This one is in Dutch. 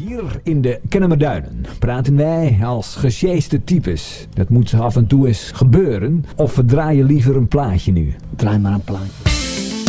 Hier in de Kennemerduinen praten wij als gesjeeste types. Dat moet af en toe eens gebeuren. Of we draaien liever een plaatje nu. Draai maar een plaatje.